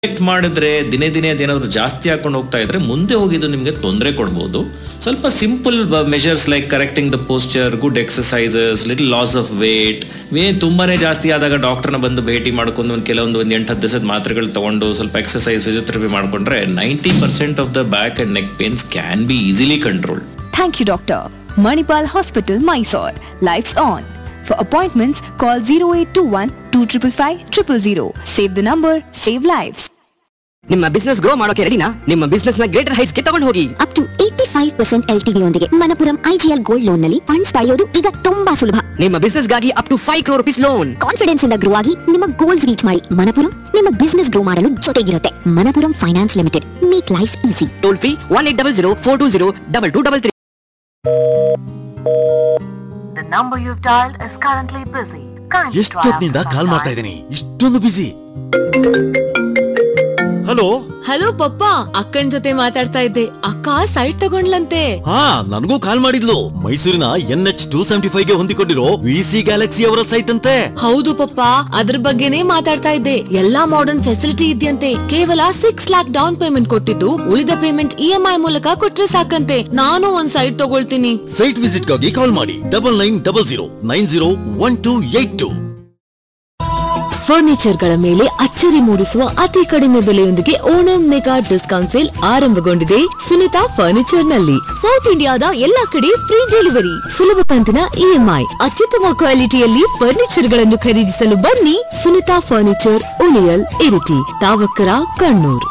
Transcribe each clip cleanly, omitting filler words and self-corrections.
ಮಾಡಿದ್ರೆ ದಿನೇ ದಿನೇ ಅದೇನಾದ್ರು ಜಾಸ್ತಿ ಹಾಕೊಂಡು ಹೋಗ್ತಾ ಇದ್ರೆ ಮುಂದೆ ಹೋಗಿದ್ದು ನಿಮಗೆ ತೊಂದರೆ ಕೊಡ್ಬೋದು. ಸ್ವಲ್ಪ simple measures like correcting the posture, good exercises, little loss of wait. ತುಂಬಾನೇ ಜಾಸ್ತಿ ಆದಾಗ ಡಾಕ್ಟರ್ನ ಬಂದು ಭೇಟಿ ಮಾಡ್ಕೊಂಡು ಒಂದು 8-10 ದಿವಸದ ಮಾತ್ರೆಗಳು ತಗೊಂಡು ಸ್ವಲ್ಪ ಎಕ್ಸಸೈಸ್, ಫಿಸಿಯೋಥೆರಪಿ ಮಾಡ್ಕೊಂಡ್ರೆ 90% of the back and neck pains can be easily controlled. Thank you, Doctor. Manipal Hospital, Mysore. Life's on. For appointments, call 0821 255 000. Save the number, save lives. ನಿಮ್ಮ ಬಿಸ್ನೆಸ್ ಗ್ರೋ ಮಾಡೋಕೆ ರೆಡಿನಾ? ನಿಮ್ಮ ಬಿಸ್ನೆಸ್ ನ greater heights ಗೆ ತಗೊಂಡು ಹೋಗಿ. Up to 85% LTV ಯೊಂದಿಗೆ Manappuram IGL gold loan ನಲ್ಲಿ ಫಂಡ್ಸ್ ಪಡೆಯೋದು ಈಗ ತುಂಬಾ ಸುಲಭ. ನಿಮ್ಮ ಬಿಸ್ನೆಸ್ ಗಾಗಿ up to 5 crore rupees loan. Confidence ಇಂದ ಗ್ರೋ ಆಗಿ ನಿಮ್ಮ ಗೋಲ್ಸ್ ರೀಚ್ ಮಾಡಿ. ಮಣಪುರಂ ನಿಮ್ಮ ಬಿಸ್ನೆಸ್ ಗ್ರೋ ಮಾಡಲು ಜೊತೆಗಿರುತ್ತೆ. Manappuram finance limited, make life easy. Toll free 1800 420 2223. The number you've dialed is currently busy. ಎಷ್ಟೊತ್ತಿನಿಂದ ಕಾಲ್ ಮಾಡ್ತಾ ಇದ್ದೀನಿ, ಇಷ್ಟೊಂದು ಬಿಸಿ. ಹಲೋ ಹಲೋ ಪಪ್ಪ, ಅಕ್ಕನ್ ಜೊತೆ ಮಾತಾಡ್ತಾ ಇದ್ದೆ. ಅಕ್ಕ ಸೈಟ್ ತಗೊಂಡ್ಲಂತೆ. ಹಾ, ನನಗೂ ಕಾಲ್ ಮಾಡಿದ್ಲು. ಮೈಸೂರಿನ NH 275 ಗೆ ಹೊಂದಿಕೊಂಡಿರೋ VC ಗ್ಯಾಲಕ್ಸಿ ಅವರ ಸೈಟ್ ಅಂತೆ. ಹೌದು ಪಪ್ಪ, ಅದ್ರ ಬಗ್ಗೆನೇ ಮಾತಾಡ್ತಾ ಇದ್ದೆ. ಎಲ್ಲಾ ಮಾಡರ್ನ್ ಫೆಸಿಲಿಟಿ ಇದೆಯಂತೆ. ಕೇವಲ 6 lakh ಡೌನ್ ಪೇಮೆಂಟ್ ಕೊಟ್ಟಿದ್ದು ಉಳಿದ ಪೇಮೆಂಟ್ EMI ಮೂಲಕ ಕೊಟ್ರೆ ಸಾಕಂತೆ. ನಾನು ಒಂದ್ ಸೈಟ್ ತಗೊಳ್ತೀನಿ. ಸೈಟ್ ವಿಸಿಟ್ ಗಾಗಿ ಕಾಲ್ ಮಾಡಿ 9900 901282. ಫರ್ನಿಚರ್ ಗಳ ಮೇಲೆ ಅಚ್ಚರಿ ಮೂಡಿಸುವ ಅತಿ ಕಡಿಮೆ ಬೆಲೆಯೊಂದಿಗೆ ಓಣಂ ಮೆಗಾ ಡಿಸ್ಕೌಂಟ್ ಸೇಲ್ ಆರಂಭಗೊಂಡಿದೆ ಸುನಿತಾ ಫರ್ನಿಚರ್ ನಲ್ಲಿ. ಸೌತ್ ಇಂಡಿಯಾದ ಎಲ್ಲಾ ಕಡೆ ಫ್ರೀ ಡೆಲಿವರಿ, ಸುಲಭ ಕಂತಿನ EMI, ಅತ್ಯುತ್ತಮ ಕ್ವಾಲಿಟಿಯಲ್ಲಿ ಫರ್ನಿಚರ್ ಗಳನ್ನು ಖರೀದಿಸಲು ಬನ್ನಿ. ಸುನಿತಾ ಫರ್ನಿಚರ್, ಉಳಿಯಲ್, ಇರಿಟಿ, ತಾವಕ್ಕರ, ಕಣ್ಣೂರ್.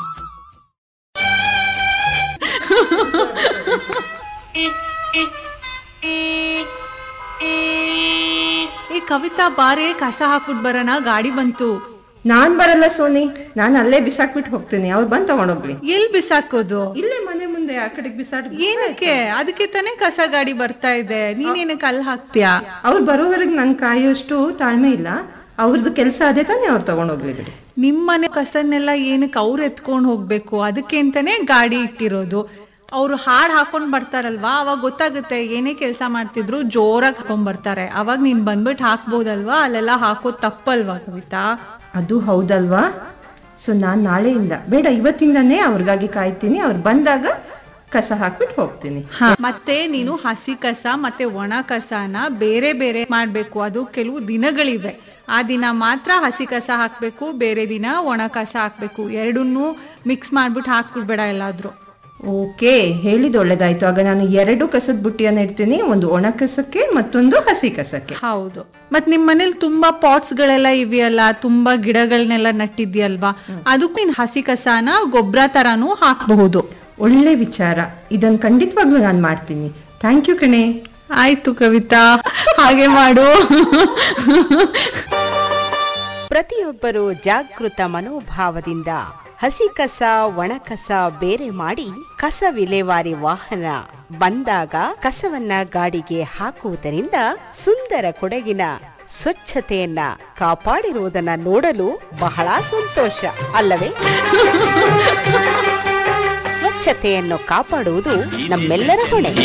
ಈ ಕವಿತಾ ಬಾರೆ, ಕಸ ಹಾಕ್ಬಿಟ್ ಬರೋಣ, ಗಾಡಿ ಬಂತು. ನಾನ್ ಬರಲ್ಲ ಸೋನಿ, ನಾನು ಅಲ್ಲೇ ಬಿಸಾಕ್ಬಿಟ್ಟು ಹೋಗ್ತೀನಿ. ಅವ್ರು ಬಂದ್ ತಗೊಂಡೋಗ್ಲಿ. ಎಲ್ ಬಿಸಾಕೋದು? ಇಲ್ಲೇ ಮನೆ ಮುಂದೆ ಆ ಕಡೆಗೆ ಬಿಸಾಡ್. ಏನಕ್ಕೆ? ಅದಕ್ಕೆ ತಾನೇ ಕಸ ಗಾಡಿ ಬರ್ತಾ ಇದೆ. ನೀನೇನಕ್ಕೆ ಅಲ್ಲಿ ಹಾಕ್ತೀಯಾ? ಅವ್ರು ಬರೋವರೆಗೆ ನನ್ ಕಾಯೋಷ್ಟು ತಾಳ್ಮೆ ಇಲ್ಲ. ಅವ್ರದ್ದು ಕೆಲಸ ಅದೇ ತಾನೇ, ಅವ್ರು ತಗೊಂಡೋಗ್ಲಿ ಬಿಡಿ. ನಿಮ್ಮನೆ ಕಸನ್ನೆಲ್ಲ ಏನಕ್ಕೆ ಅವ್ರು ಎತ್ಕೊಂಡ್ ಹೋಗ್ಬೇಕು? ಅದಕ್ಕೆ ಅಂತಾನೆ ಗಾಡಿ ಇಟ್ಟಿರೋದು. ಅವ್ರು ಹಾಡ್ ಹಾಕೊಂಡ್ ಬರ್ತಾರಲ್ವಾ, ಅವಾಗ ಗೊತ್ತಾಗುತ್ತೆ ಏನೇ ಕೆಲಸ ಮಾಡ್ತಿದ್ರು ಜೋರಾಗಿ ಹಾಕೊಂಡ್ ಬರ್ತಾರೆ. ಅವಾಗ ನೀನ್ ಬಂದ್ಬಿಟ್ಟು ಹಾಕ್ಬೋದಲ್ವಾ? ಅಲ್ಲೆಲ್ಲ ಹಾಕೋದ್ ತಪ್ಪಲ್ವಾ ಕವಿತಾ? ಅದು ಹೌದಲ್ವಾ? ಸೊ ನಾನ್ ನಾಳೆಯಿಂದ ಬೇಡ, ಇವತ್ತಿಂದಾನೇ ಅವ್ರಿಗಾಗಿ ಕಾಯ್ತೀನಿ. ಅವ್ರು ಬಂದಾಗ ಕಸ ಹಾಕ್ಬಿಟ್ಟು ಹೋಗ್ತೀನಿ. ಮತ್ತೆ ನೀನು ಹಸಿ ಕಸ ಮತ್ತೆ ಒಣ ಕಸನ ಬೇರೆ ಬೇರೆ ಮಾಡ್ಬೇಕು. ಅದು ಕೆಲವು ದಿನಗಳಿವೆ. ಆ ದಿನ ಮಾತ್ರ ಹಸಿ ಕಸ ಹಾಕ್ಬೇಕು, ಬೇರೆ ದಿನ ಒಣ ಕಸ ಹಾಕ್ಬೇಕು. ಎರಡನ್ನೂ ಮಿಕ್ಸ್ ಮಾಡ್ಬಿಟ್ಟು ಹಾಕ್ಬಿಡ್ಬೇಡ ಎಲ್ಲಾದ್ರೂ. ಓಕೆ, ಹೇಳಿದ್ ಒಳ್ಳೇದಾಯ್ತು. ಆಗ ನಾನು 2 ಕಸದ ಬುಟ್ಟಿಯನ್ನ ಇಡ್ತೀನಿ, ಒಂದು ಒಣ ಕಸಕ್ಕೆ ಮತ್ತೊಂದು ಹಸಿ ಕಸಕ್ಕೆ. ಹೌದು. ಮತ್ ನಿಮ್ ಮನೇಲಿ ತುಂಬಾ ಪಾಟ್ಸ್ ಗಳೆಲ್ಲ ಇವೆಯಲ್ಲ, ತುಂಬಾ ಗಿಡಗಳನ್ನೆಲ್ಲ ನಟ್ಟಿದ್ಯಲ್ವಾ, ಅದಕ್ಕೂ ನೀನ್ ಹಸಿ ಕಸನ ಗೊಬ್ಬರ ತರಾನು ಹಾಕಬಹುದು. ಒಳ್ಳೆ ವಿಚಾರ, ಇದನ್ ಖಂಡಿತವಾಗ್ಲೂ ನಾನು ಮಾಡ್ತೀನಿ. ಥ್ಯಾಂಕ್ ಯು ಕಣೆ. ಆಯ್ತು ಕವಿತಾ, ಹಾಗೆ ಮಾಡು. ಪ್ರತಿಯೊಬ್ಬರು ಜಾಗೃತ ಮನೋಭಾವದಿಂದ ಹಸಿ ಕಸ ಒಣ ಕಸ ಬೇರೆ ಮಾಡಿ ಕಸ ವಿಲೇವಾರಿ ವಾಹನ ಬಂದಾಗ ಕಸವನ್ನ ಗಾಡಿಗೆ ಹಾಕುವುದರಿಂದ ಸುಂದರ ಕೊಡಗಿನ ಸ್ವಚ್ಛತೆಯನ್ನ ಕಾಪಾಡಿರುವುದನ್ನ ನೋಡಲು ಬಹಳ ಸಂತೋಷ ಅಲ್ಲವೇ? ಸ್ವಚ್ಛತೆಯನ್ನು ಕಾಪಾಡುವುದು ನಮ್ಮೆಲ್ಲರ ಹೊಣೆ.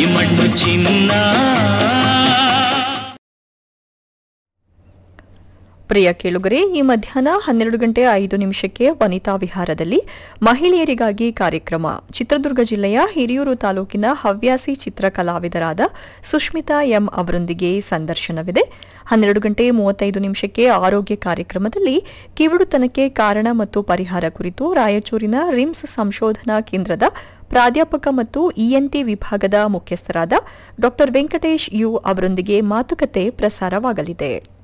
ಪ್ರಿಯ ಕೇಳುಗರೆ, ಈ ಮಧ್ಯಾಹ್ನ 12:05 ವನಿತಾ ವಿಹಾರದಲ್ಲಿ ಮಹಿಳೆಯರಿಗಾಗಿ ಕಾರ್ಯಕ್ರಮ. ಚಿತ್ರದುರ್ಗ ಜಿಲ್ಲೆಯ ಹಿರಿಯೂರು ತಾಲೂಕಿನ ಹವ್ಯಾಸಿ ಚಿತ್ರಕಲಾವಿದರಾದ ಸುಷ್ಮಿತಾ ಎಂ ಅವರೊಂದಿಗೆ ಸಂದರ್ಶನವಿದೆ. 12:35 ಆರೋಗ್ಯ ಕಾರ್ಯಕ್ರಮದಲ್ಲಿ ಕಿವುಡುತನಕ್ಕೆ ಕಾರಣ ಮತ್ತು ಪರಿಹಾರ ಕುರಿತು ರಾಯಚೂರಿನ ರಿಮ್ಸ್ ಸಂಶೋಧನಾ ಕೇಂದ್ರದ ಪ್ರಾಧ್ಯಾಪಕ ಮತ್ತು ENT ವಿಭಾಗದ ಮುಖ್ಯಸ್ಥರಾದ ಡಾ ವೆಂಕಟೇಶ್ ಯು ಅವರೊಂದಿಗೆ ಮಾತುಕತೆ ಪ್ರಸಾರವಾಗಲಿದೆ.